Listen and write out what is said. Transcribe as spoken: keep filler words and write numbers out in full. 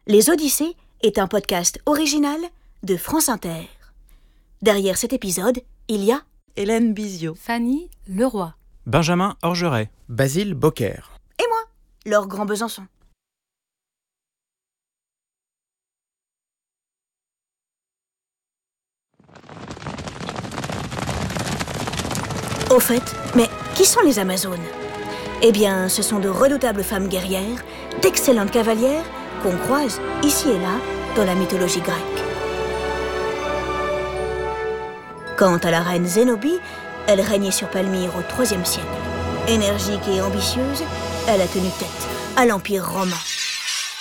Les Odyssées est un podcast original de France Inter. Derrière cet épisode, il y a Hélène Bizio, Fanny Leroy, Benjamin Orgeret, Basile Bocquer et moi, Laure Grand Besançon. Au fait, mais qui sont les Amazones ? Eh bien, ce sont de redoutables femmes guerrières, d'excellentes cavalières qu'on croise ici et là dans la mythologie grecque. Quant à la reine Zénobie, elle régnait sur Palmyre au troisième siècle. Énergique et ambitieuse, elle a tenu tête à l'Empire romain.